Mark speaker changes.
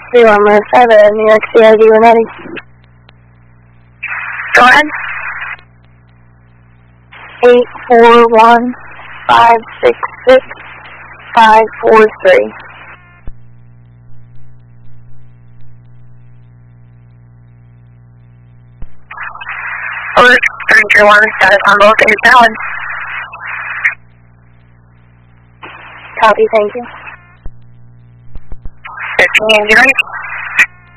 Speaker 1: 3107, New York CID, we're ready.
Speaker 2: Go ahead.
Speaker 1: 841-566-543.
Speaker 2: Alert 331, status on both is valid.
Speaker 1: Copy, thank you.
Speaker 2: 15 0.